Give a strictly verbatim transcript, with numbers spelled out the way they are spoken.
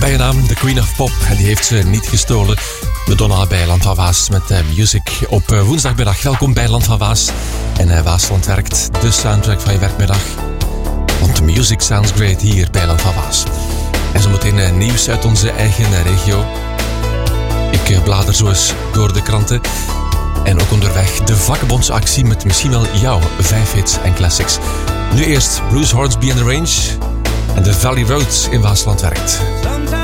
bijnaam de Queen of Pop. En die heeft ze niet gestolen. Madonna bij Land van Waas met uh, Music op uh, woensdagmiddag. Welkom bij Land van Waas. En uh, Waasland werkt, de soundtrack van je werkmiddag. Want music sounds great hier bij Land van Waas. En zometeen uh, nieuws uit onze eigen uh, regio. Ik uh, blader zo eens door de kranten. En ook onderweg de vakbondsactie met misschien wel jouw vijf hits en classics. Nu eerst Bruce Hornsby and the Range en de Valley Road in Waasland werkt. Sometimes